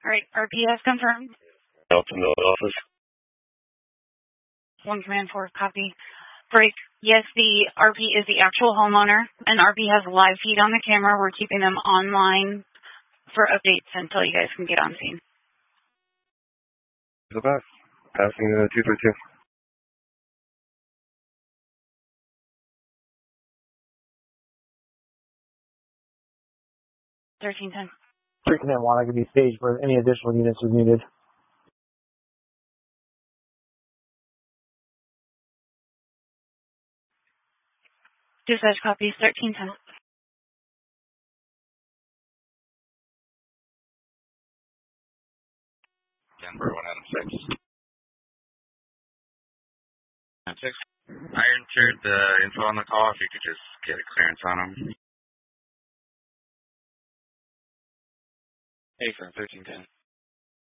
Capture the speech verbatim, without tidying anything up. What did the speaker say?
All right, R P has confirmed. Elton office. One command four, copy. Break. Yes, the R P is the actual homeowner, and R P has a live feed on the camera. We're keeping them online for updates until you guys can get on scene. The back. Passing uh, two three two. thirteen ten. three ten one, I could be staged for any additional units as needed. Dispatch copies, thirteen ten. Denver, one Adam six. Adam six. I entered the info on the call, if you could just get a clearance on them. Hey, from thirteen ten.